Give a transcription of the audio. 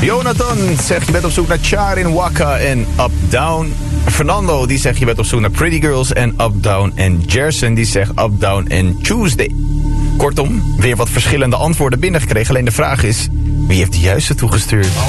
Jonathan zegt je bent op zoek naar Charin Waka en Up Down. Fernando die zegt je bent op zoek naar Pretty Girls en Up Down. En Jerson die zegt Up Down en Tuesday. Kortom, weer wat verschillende antwoorden binnengekregen. Alleen de vraag is, wie heeft de juiste toegestuurd?